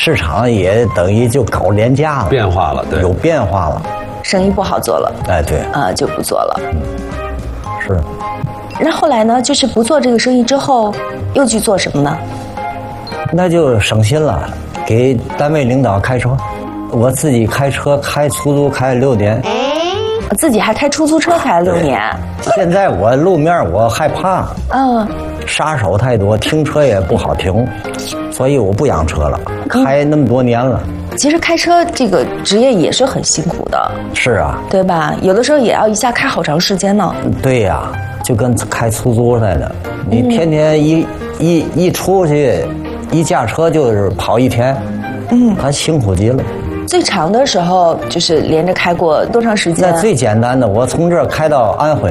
市场也等于就搞廉价了， 变化了，对， 有变化了， 生意不好做了。 哎，对， 就不做了。 是。 那后来呢？就是不做这个生意之后，又去做什么呢？ 那就省心了，给单位领导开车，我自己开车开出租开了6年。 自己还开出租车开了6年。 现在我路面我害怕，杀手太多，停车也不好停，所以我不养车了，开那么多年了。 其实开车这个职业也是很辛苦的。 是啊， 对吧？有的时候也要一下开好长时间呢。 对呀，就跟开出租似的，你天天一出去，一驾车就是跑1天，他辛苦极了。 最长的时候就是连着开过多长时间？ 那最简单的，我从这儿开到安徽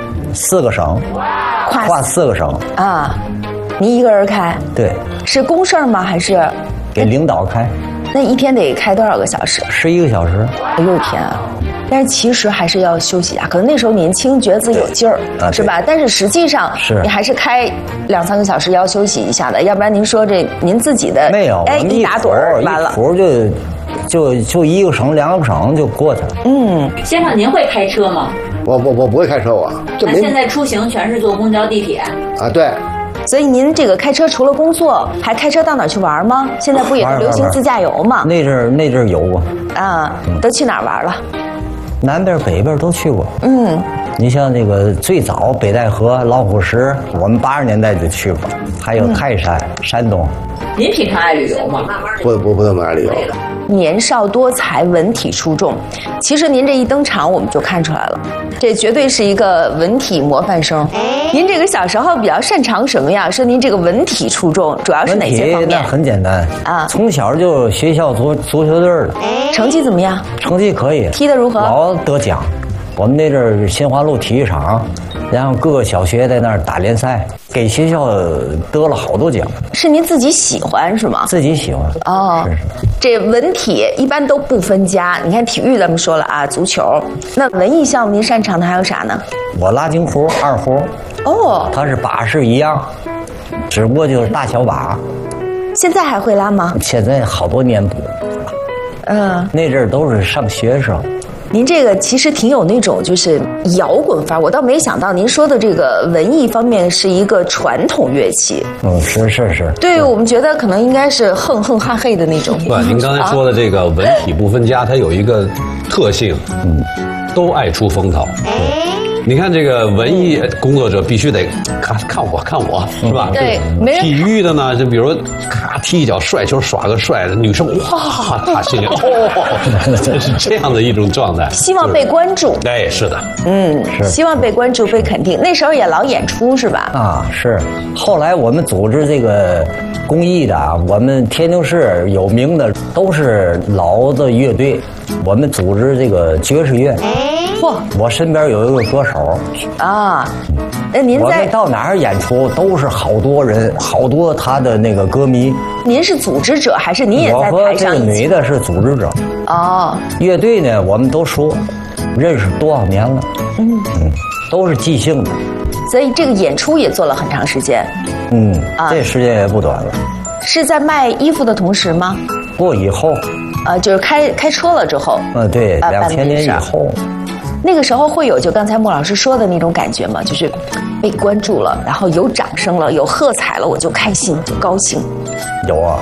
，4个省，跨4个省啊！你一个人开？ 对。 是公事吗？还是给领导开？ 那一天得开多少个小时 ？11个小时。 哎呦天啊！但是其实还是要休息啊，可能那时候年轻，觉得自己有劲儿，是吧？但是实际上，你还是开2、3个小时要休息一下的，要不然您说这您自己的没有， 一打盹完了， 一谱就1个省2个省就过去了。 先生，您会开车吗？ 我不会开车， 那现在出行全是坐公交、地铁啊？对。 所以您这个开车除了工作，还开车到哪儿去玩吗？现在不也是流行自驾游吗？ 那阵儿有啊。都去哪儿玩了？ 南边北边都去过。你像那个最早北戴河、老虎石，我们80年代就去过，还有泰山、山东。 您平常爱旅游吗？ 不怎么爱旅游。 年少多才，文体出众。其实您这一登场，我们就看出来了，这绝对是一个文体模范生。您这个小时候比较擅长什么呀？说您这个文体出众，主要是哪些方面？ 那很简单啊， 从小就学校足球队的。 成绩怎么样？ 成绩可以。 踢得如何？ 老得奖。我们那阵儿新华路体育场，然后各个小学在那儿打联赛，给学校得了好多奖。 是您自己喜欢是吗？ 自己喜欢。 哦，是。这文体一般都不分家。你看体育咱们说了啊，足球。那文艺项目您擅长的还有啥呢？ 我拉京胡、二胡。 哦。 它是把式一样，只不过就是大小把。 现在还会拉吗？ 现在好多年不。那阵儿都是上学时候。 您这个其实挺有那种就是摇滚范儿，我倒没想到您说的这个文艺方面是一个传统乐器。 是。 对，我们觉得可能应该是哼哼哈嘿的那种。 不，您刚才说的这个文体不分家，它有一个特性，都爱出风头。你看这个文艺工作者必须得看我是吧？ 对，没人。 体育的呢，就比如咔踢一脚帅球，耍个帅的，女生哇，他心里是这样的一种状态， 希望被关注。 哎，是的， 是希望被关注、被肯定。那时候也老演出是吧？ 啊，是。后来我们组织这个公益的，我们天津市有名的都是老的乐队，我们组织这个爵士乐。我身边有一个歌手啊，那您我们到哪儿演出都是好多人，好多他的那个歌迷。 您是组织者还是您也在台上？ 我和这个女的是组织者。 哦， 乐队呢，我们都说认识多少年了，都是即兴的。 所以这个演出也做了很长时间。 这时间也不短了。 是在卖衣服的同时吗？ 不，以后。 就是开车了之后。 对，2000年以后。 那个时候会有就刚才莫老师说的那种感觉吗？就是被关注了，然后有掌声了，有喝彩了，我就开心，就高兴。 有啊。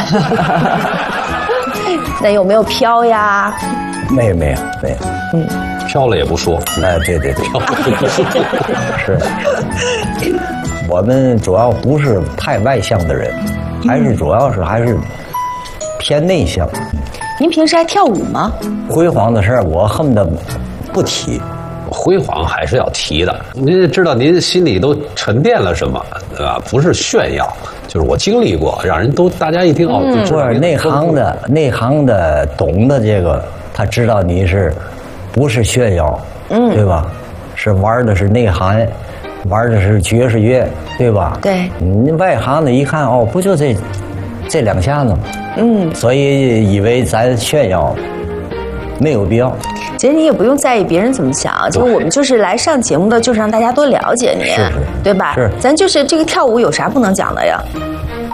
那有没有飘呀？ 没有。 飘了也不说。 哎，对。飘了也不说。是。我们主要不是太外向的人，主要是还是偏内向。 您平时还跳舞吗？ 辉煌的事儿，我恨不得不提。 辉煌还是要提的，您知道您心里都沉淀了什么，对吧？不是炫耀，就是我经历过，让人都大家一听哦，就知道内行的懂的这个，他知道你是不是炫耀，对吧？是玩的是内涵，玩的是爵士乐，对吧？ 对。 你外行的一看哦，不就这两下子吗？所以以为咱炫耀，没有必要。 其实你也不用在意别人怎么想，就我们就是来上节目的，就是让大家多了解您，对吧？ 是。 咱就是这个跳舞有啥不能讲的呀？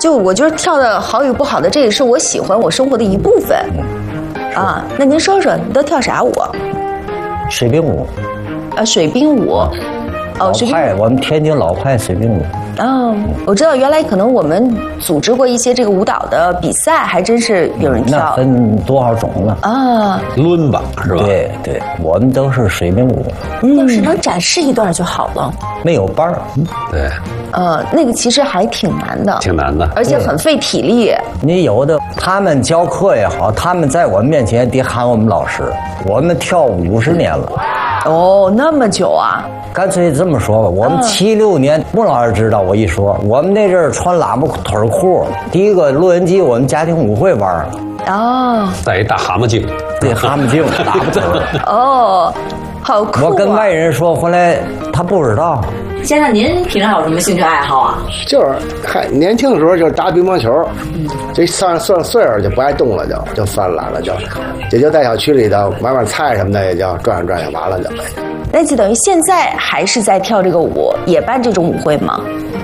就我觉得跳的好与不好的，这也是我喜欢我生活的一部分。啊，那您说说，你都跳啥舞？ 水兵舞。 水兵舞。 老派，我们天津老派水兵舞。 我知道原来可能我们组织过一些这个舞蹈的比赛，还真是有人跳。 那分多少种呢？ 伦巴是吧？ 对对，我们都是水兵舞。 要是能展示一段就好了。 没有班儿。 对。 那个其实还挺难的。 挺难的， 而且很费体力。 你有的他们教课也好，他们在我们面前得喊我们老师。我们跳50年了。 那么久啊！ 干脆这么说吧，我们76年，穆老师知道我一说，我们那阵儿穿喇叭腿裤，第一个录音机我们家庭舞会玩。 带一大蛤蟆镜。 对，蛤蟆镜，喇叭腿。 好酷啊！ 我跟外人说回来，他不知道。 先生，您平常有什么兴趣爱好啊？ 就是年轻的时候就打乒乓球，这算岁数就不爱动了，就算懒了，就在小区里头买买菜什么的，也就转转完了就。 那就等于现在还是在跳这个舞，也办这种舞会吗？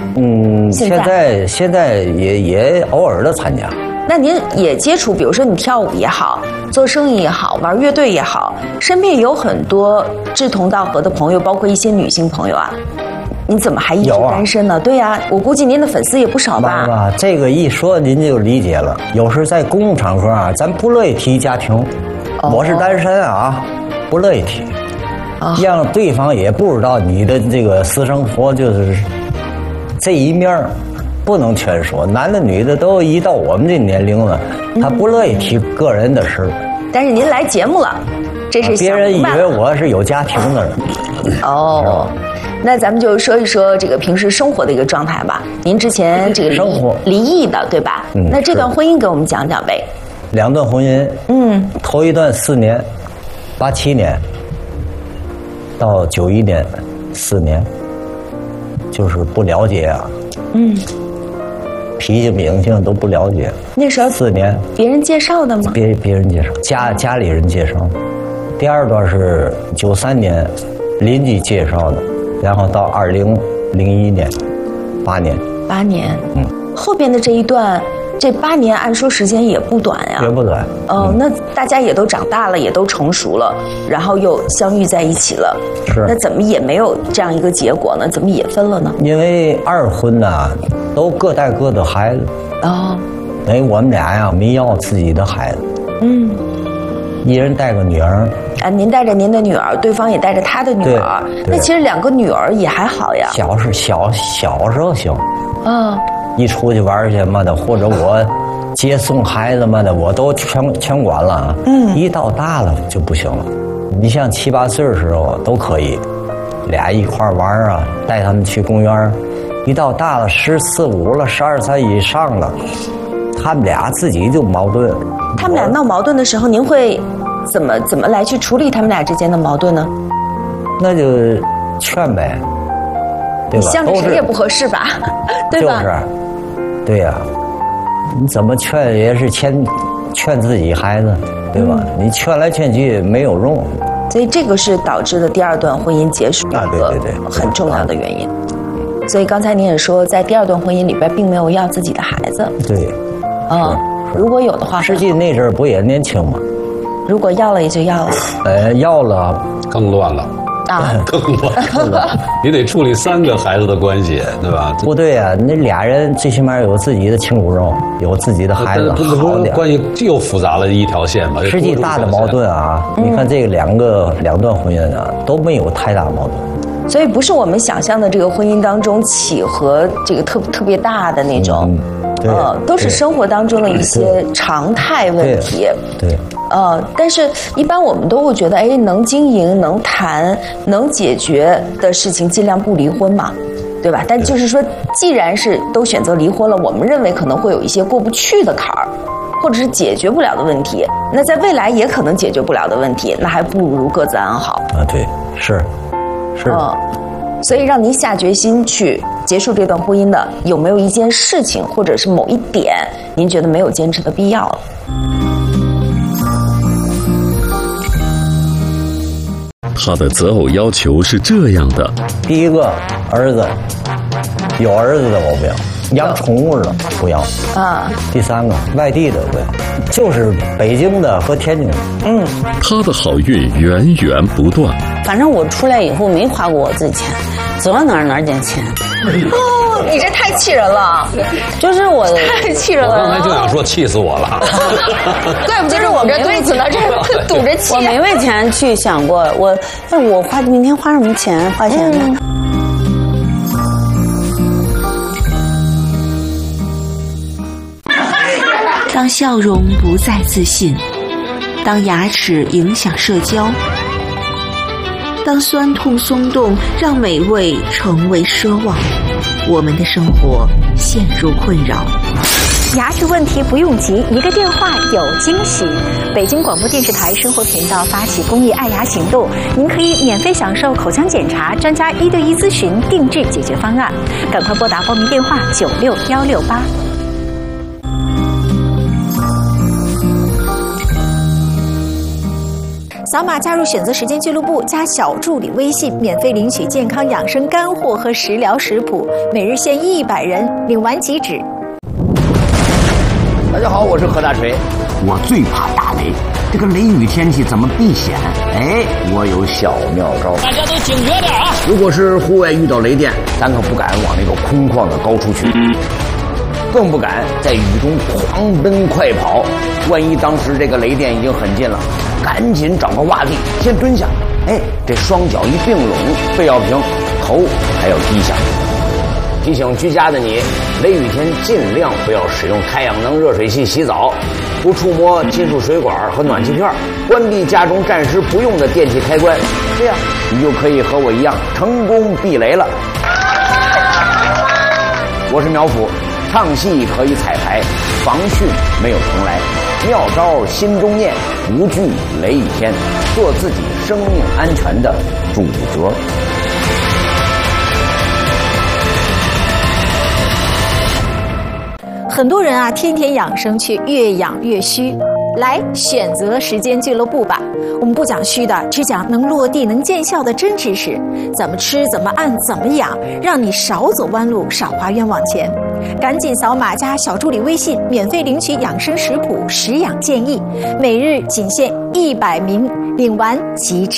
现在也偶尔的参加。 那您也接触，比如说你跳舞也好，做生意也好，玩乐队也好，身边有很多志同道合的朋友，包括一些女性朋友啊。你怎么还一直单身呢？对呀，我估计您的粉丝也不少吧？ 这个一说您就理解了。有时在公共场合啊，咱不乐意提家庭，我是单身啊，不乐意提，让对方也不知道你的这个私生活，就是这一面不能全说。男的女的都一到我们这年龄了，他不乐意提个人的事。 但是您来节目了，这是别人以为我是有家庭的人。 那咱们就说一说这个平时生活的一个状态吧。您之前这个离异的对吧？那这段婚姻给我们讲讲呗。 2段婚姻，头一段4年，87年到91年，4年，就是不了解啊。脾气秉性都不了解。 那时候 4年， 别人介绍的吗？ 别人介绍，家里人介绍。第二段是93年，邻居介绍的。然后到2001年，8年。 8年。后边的这一段，这8年按说时间也不短呀。 也不短。 那大家也都长大了，也都成熟了，然后又相遇在一起了。 是。 那怎么也没有这样一个结果呢？怎么也分了呢？ 因为2婚呐，都各带各的孩子。等于我们俩呀，没要自己的孩子。一人带个女儿。 您带着您的女儿，对方也带着他的女儿。那其实2个女儿也还好呀。 小时候行。一出去玩去嘛的，或者我接送孩子嘛的，我都全管了。一到大了就不行了。你像7、8岁的时候都可以，俩一块玩啊，带他们去公园。一到大了14、15了，12岁以上了，他们俩自己就矛盾。 他们俩闹矛盾的时候，您会怎么来去处理他们俩之间的矛盾呢？ 那就劝呗，对吧？ 向着谁也不合适吧，对吧？ 就是，对呀，你怎么劝也是劝自己孩子，对吧？你劝来劝去没有用。 所以这个是导致的第2段婚姻结束的一个很重要的原因。所以刚才您也说，在第2段婚姻里边并没有要自己的孩子。 对。 如果有的话， 实际那阵儿不也年轻吗？ 如果要了也就要了。 要了更乱了。更乱了。你得处理3个孩子的关系，对吧？ 不对啊，那俩人最起码有自己的亲骨肉，有自己的孩子，好点。 关系又复杂了一条线嘛。 实际大的矛盾啊，你看这个2段婚姻啊，都没有太大矛盾。 所以不是我们想象的这个婚姻当中起和这个特别大的那种。都是生活当中的一些常态问题。 对。 但是一般我们都会觉得，能经营、能谈、能解决的事情，尽量不离婚嘛，对吧？但就是说，既然是都选择离婚了，我们认为可能会有一些过不去的坎儿，或者是解决不了的问题。那在未来也可能解决不了的问题，那还不如各自安好。 对，是。 所以让您下决心去结束这段婚姻的，有没有一件事情或者是某一点，您觉得没有坚持的必要了？ 他的择偶要求是这样的： 第一个，儿子，有儿子的毛病， 养宠物的不要。 啊， 第3个外地的不要，就是北京的和天津的。 他的好运源源不断。 反正我出来以后没花过我自己钱，走到哪儿捡钱。 哦，你这太气人了， 就是我太气人我刚才了。 就想说气死我了。 怪不得我这肚子呢，这堵着气。 我没为钱去想过，我明天花什么钱花钱呢？ 当笑容不再自信，当牙齿影响社交，当酸痛松动让美味成为奢望，我们的生活陷入困扰。 牙齿问题不用急，一个电话有惊喜。北京广播电视台生活频道发起公益爱牙行动，您可以免费享受口腔检查、专家1对1咨询、定制解决方案。赶快拨打报名电话96168。扫码加入选择时间俱乐部，加小助理微信，免费领取健康养生干货和食疗食谱，每日限100人，领完即止。 大家好，我是何大锤。我最怕打雷，这个雷雨天气怎么避险？哎，我有小妙招。大家都警觉点啊！如果是户外遇到雷电，咱可不敢往那个空旷的高处去，更不敢在雨中狂奔快跑。万一当时这个雷电已经很近了，赶紧找个洼地先蹲下，哎，这双脚一并拢，背要平，头还要低下。提醒居家的你，雷雨天尽量不要使用太阳能热水器洗澡，不触摸金属水管和暖气片，关闭家中暂时不用的电器开关，这样你就可以和我一样成功避雷了。我是苗阜，唱戏可以彩排，防汛没有重来，妙招心中念，无惧雷雨天，做自己生命安全的主角。 很多人啊，天天养生却越养越虚。来选择时间俱乐部吧，我们不讲虚的，只讲能落地能见效的真知识，怎么吃怎么按怎么养，让你少走弯路少花冤枉钱。赶紧扫码加小助理微信，免费领取养生食谱、食养建议，每日仅限100名，领完即止。